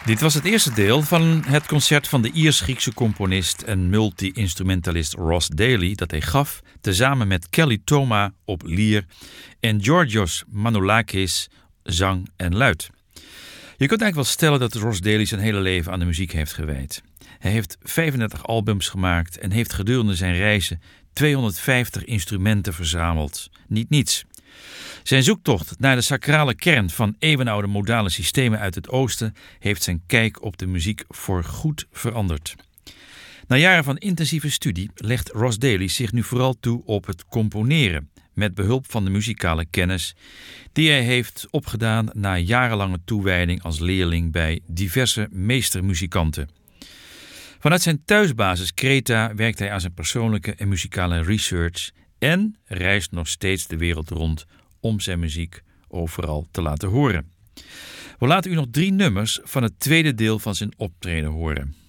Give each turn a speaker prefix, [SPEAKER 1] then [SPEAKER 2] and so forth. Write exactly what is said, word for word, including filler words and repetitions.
[SPEAKER 1] Dit was het eerste deel van het concert van de Iers-Griekse componist en multi-instrumentalist Ross Daly dat hij gaf tezamen met Kelly Toma op lier en Georgios Manoulakis zang en luid. Je kunt eigenlijk wel stellen dat Ross Daly zijn hele leven aan de muziek heeft gewijd. Hij heeft vijfendertig albums gemaakt en heeft gedurende zijn reizen tweehonderdvijftig instrumenten verzameld. Niet niets. Zijn zoektocht naar de sacrale kern van eeuwenoude modale systemen uit het oosten heeft zijn kijk op de muziek voorgoed veranderd. Na jaren van intensieve studie legt Ross Daly zich nu vooral toe op het componeren, met behulp van de muzikale kennis die hij heeft opgedaan na jarenlange toewijding als leerling bij diverse meestermuzikanten. Vanuit zijn thuisbasis Kreta werkt hij aan zijn persoonlijke en muzikale research en reist nog steeds de wereld rond om zijn muziek overal te laten horen. We laten u nog drie nummers van het tweede deel van zijn optreden horen.